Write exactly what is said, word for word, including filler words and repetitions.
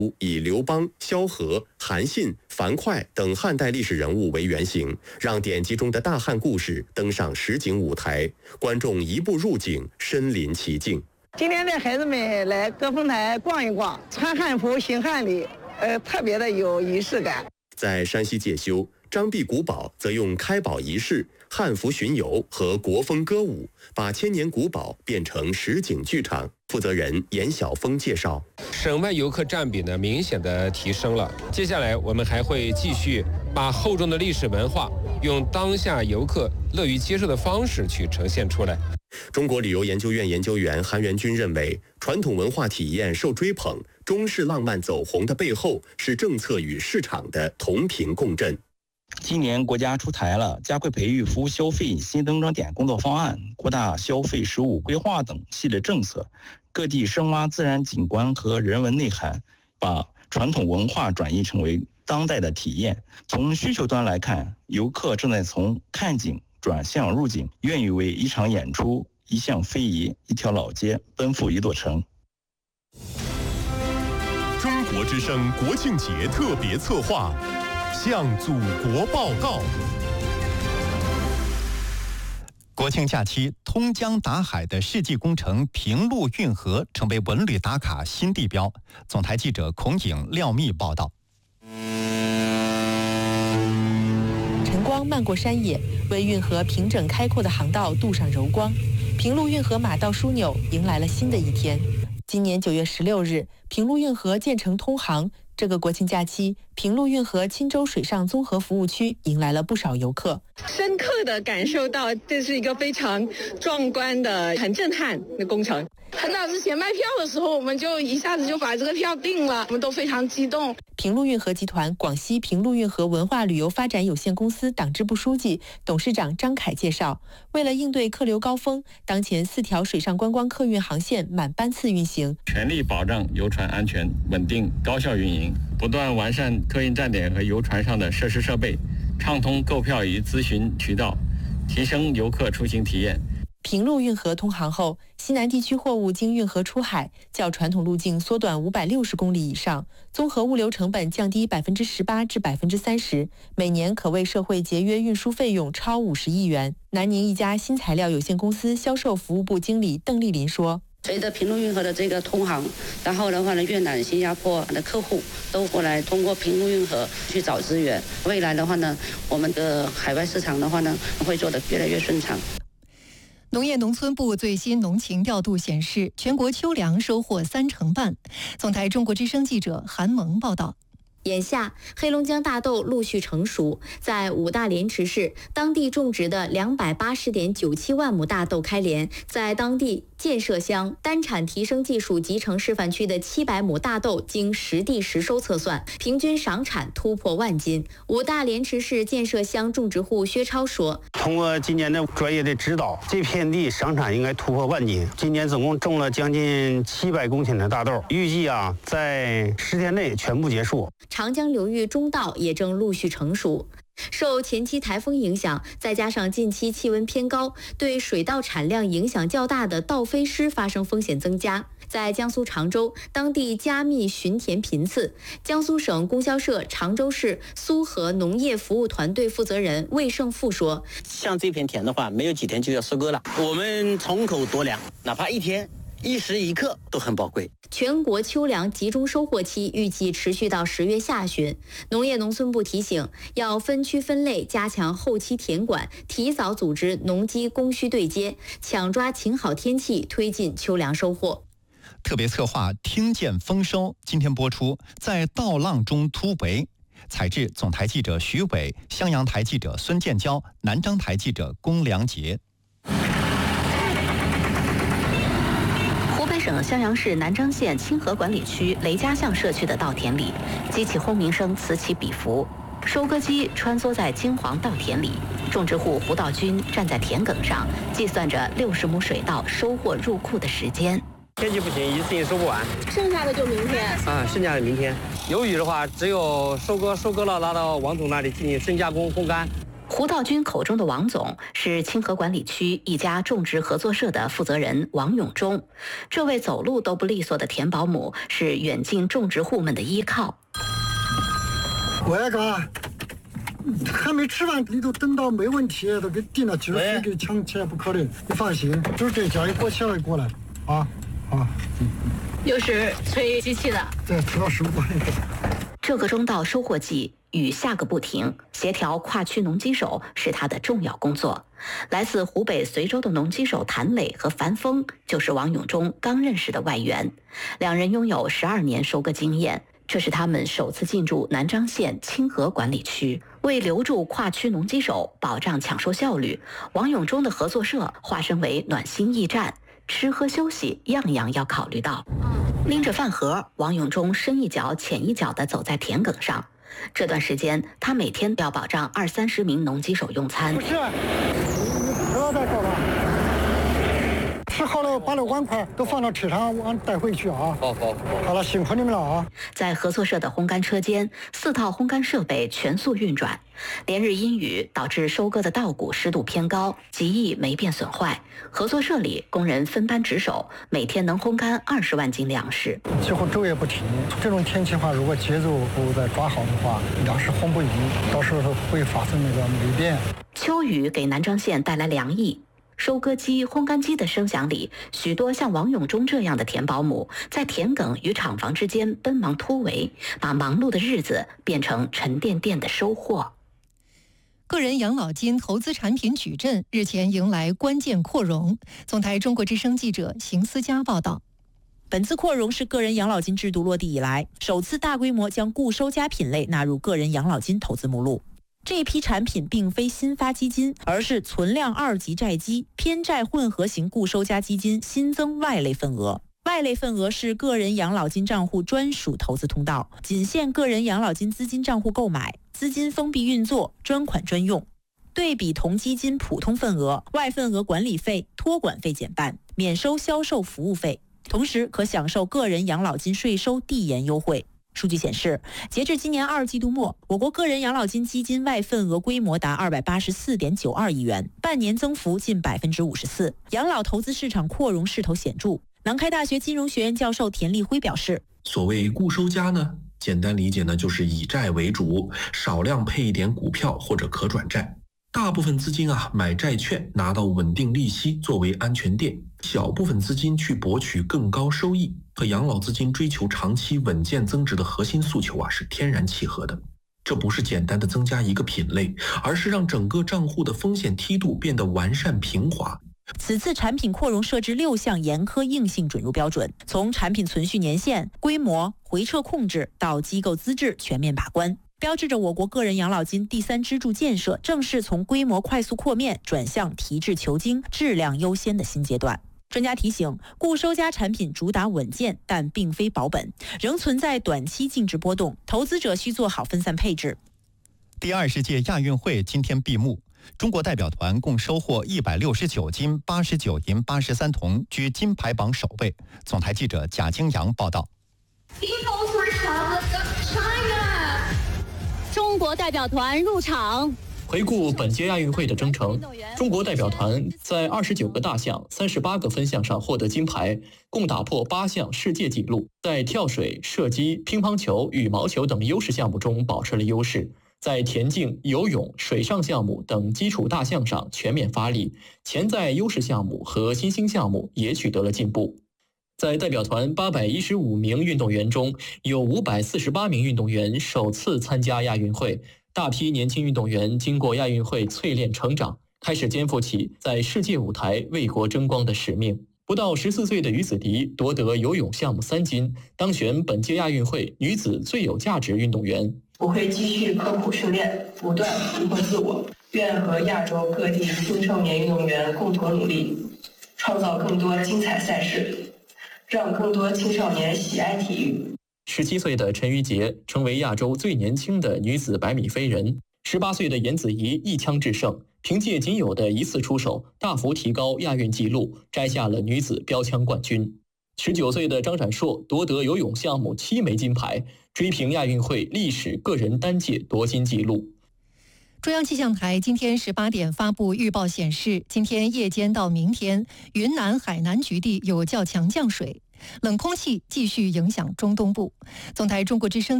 以刘邦、萧何、韩信、樊哙等汉代历史人物为原型，让典籍中的大汉故事登上实景舞台，观众一步入境，身临其境。 今天带孩子们来歌峰台逛一逛，穿汉服行汉礼，呃，特别的有仪式感。 在山西介休，张壁古堡则用开堡仪式、汉服巡游和国风歌舞，把千年古堡变成实景剧场。负责人严晓峰介绍， 省外游客占比呢明显的提升了。接下来我们还会继续把厚重的历史文化用当下游客乐于接受的方式去呈现出来。 中国旅游研究院研究员韩元军认为，传统文化体验受追捧，中式浪漫走红的背后是政策与市场的同频共振。 今年国家出台了加快培育服务消费新增长点工作方案、扩大消费实务规划等系列政策，各地深挖自然景观和人文内涵，把传统文化转移成为当代的体验。从需求端来看，游客正在从看景转向入景，愿意为一场演出、一项非遗、一条老街奔赴一座城。 中国之声国庆节特别策划，向祖国报告。国庆假期，通江达海的世纪工程平陆运河成为文旅打卡新地标。总台记者孔颖、廖密报道。 晨光漫过山野，为运河平整开阔的航道镀上柔光。平陆运河马道枢纽迎来了新的一天。今年九月十六日，平陆运河建成通航。这个国庆假期，平陆运河钦州水上综合服务区迎来了不少游客， 深刻地感受到这是一个非常壮观的、很震撼的工程。很早之前卖票的时候，我们就一下子就把这个票定了，我们都非常激动。 平陆运河集团广西平陆运河文化旅游发展有限公司党支部书记、董事长张凯介绍，为了应对客流高峰，当前四条水上观光客运航线满班次运行， 全力保障游船安全、稳定、高效运营，不断完善客运站点和游船上的设施设备，畅通购票与咨询渠道，提升游客出行体验。 平陆运河通航后，西南地区货物经运河出海，较传统路径缩短五百六十公里以上，综合物流成本降低百分之十八至百分之三十，每年可为社会节约运输费用超五十亿元。南宁一家新材料有限公司销售服务部经理邓丽林说。 随着平陆运河的这个通航，然后的话呢，越南、新加坡的客户都过来通过平陆运河去找资源。未来的话呢，我们的海外市场的话呢，会做得越来越顺畅。 农业农村部最新农情调度显示，全国秋粮收获三成半。总台中国之声记者韩萌报道。 眼下，黑龙江大豆陆续成熟，在五大连池市，当地种植的两百八十点九七万亩大豆开镰，在当地建设乡单产提升技术集成示范区的七百亩大豆，经实地实收测算，平均赏产突破万斤。五大连池市建设乡种植户薛超说：“ 通过今年的专业的指导，这片地赏产应该突破万斤。今年总共种了将近七百公顷的大豆，预计啊，在十天内全部结束。” 长江流域中稻也正陆续成熟。受前期台风影响，再加上近期气温偏高，对水稻产量影响较大的稻飞失发生风险增加。在江苏常州，当地加密巡田频次。江苏省供销社常州市苏河农业服务团队负责人魏胜富说：“ 像这片田的话，没有几天就要收割了。我们从口夺粮，哪怕一天。”一时一刻都很宝贵。 全国秋粮集中收获期预计持续到十月下旬。农业农村部提醒，要分区分类，加强后期田管，提早组织农机供需对接，抢抓晴好天气，推进秋粮收获。 特别策划听见丰收今天播出，在稻浪中突围。采制总台记者徐伟，襄阳台记者孙建交，南章台记者龚良杰。 省襄阳市南章县清河管理区雷家巷社区的稻田里，机器轰鸣声此起彼伏，收割机穿梭在金黄稻田里，种植户胡道军站在田埂上，计算着六十亩水稻收获入库的时间。 天气不行，一次性收不完， 剩下的就明天啊，剩下的明天。有雨的话，只有收割，收割了拿到王总那里进行深加工、烘干。 胡胡道军口中的王总是清河管理区一家种植合作社的负责人王永忠。这位走路都不利索的田保姆是远近种植户们的依靠。 我那个还没吃饭，你都等到没问题，都给订了几十给抢起来，不可能。你放心，就是这家一过起来过来啊啊！ 又是吹机器的， 对，吹到十五块。 这个中稻收获季与下个不停，协调跨区农机手是他的重要工作。来自湖北随州的农机手谭磊和樊峰就是王永忠刚认识的外援，两人拥有十二年收割经验。这是他们首次进驻南漳县清河管理区，为留住跨区农机手，保障抢收效率，王永忠的合作社化身为暖心驿站，吃喝休息样样要考虑到。拎着饭盒，王永忠深一脚浅一脚地走在田埂上。这段时间，他每天要保障二三十名农机手用餐。 不是，你不要再搞了。吃好了，把那碗筷都放到车上，我带回去啊。好好好了，辛苦你们了啊！ 在合作社的烘干车间，四套烘干设备全速运转。连日阴雨导致收割的稻谷湿度偏高，极易霉变损坏。合作社里工人分班值守，每天能烘干二十万斤粮食， 几乎昼夜不停。这种天气的话，如果节奏不再抓好的话，粮食烘不匀，到时候会发生那个霉变。 秋雨给南漳县带来凉意。收割机、烘干机的声响里，许多像王永忠这样的田保姆在田埂与厂房之间奔忙突围，把忙碌的日子变成沉甸甸的收获。 个人养老金投资产品矩阵日前迎来关键扩容。总台中国之声记者邢思佳报道。 本次扩容是个人养老金制度落地以来首次大规模将固收加品类纳入个人养老金投资目录。这批产品并非新发基金，而是存量二级债基、偏债混合型固收加基金新增外类份额。外类份额是个人养老金账户专属投资通道，仅限个人养老金资金账户购买，资金封闭运作，专款专用。对比同基金普通份额，外份额管理费、托管费减半，免收销售服务费，同时可享受个人养老金税收递延优惠。数据显示，截至今年二季度末，我国个人养老金基金外份额规模达二百八十四点九二亿元，半年增幅近百分之五十四，养老投资市场扩容势头显著。南开大学金融学院教授田立辉表示， 所谓固收加呢，简单理解呢就是以债为主，少量配一点股票或者可转债。大部分资金啊买债券拿到稳定利息作为安全垫，小部分资金去博取更高收益，和养老资金追求长期稳健增值的核心诉求啊是天然契合的。这不是简单的增加一个品类，而是让整个账户的风险梯度变得完善平滑。 此次产品扩容设置六项严苛硬性准入标准，从产品存续年限、规模、回撤控制到机构资质全面把关，标志着我国个人养老金第三支柱建设正式从规模快速扩面转向提质求精、质量优先的新阶段。专家提醒，固收加产品主打稳健，但并非保本，仍存在短期净值波动，投资者需做好分散配置。 第二十届亚运会今天闭幕，中国代表团共收获一百六十九金、八十九银、八十三铜，居金牌榜首位。总台记者贾京阳报道。 中国代表团入场。 回顾本届亚运会的征程，中国代表团在二十九个大项、三十八个分项上获得金牌，共打破八项世界纪录。在跳水、射击、乒乓球、羽毛球等优势项目中保持了优势，在田径、游泳、水上项目等基础大项上全面发力，潜在优势项目和新兴项目也取得了进步。在代表团八百一十五名运动员中，有五百四十八名运动员首次参加亚运会。大批年轻运动员经过亚运会淬炼成长，开始肩负起在世界舞台为国争光的使命。不到十四岁的于子迪夺得游泳项目三金，当选本届亚运会女子最有价值运动员。 我会继续刻苦训练，不断突破自我，愿和亚洲各地青少年运动员共同努力，创造更多精彩赛事，让更多青少年喜爱体育。 十七岁的陈芋洁成为亚洲最年轻的女子百米飞人。十八岁的颜子怡一枪制胜，凭借仅有的一次出手，大幅提高亚运纪录，摘下了女子标枪冠军。十九岁的张展硕夺得游泳项目七枚金牌，追平亚运会历史个人单届夺金纪录。 中央气象台今天十八点发布预报显示，今天夜间到明天，云南海南局地有较强降水，冷空气继续影响中东部。总台中国之声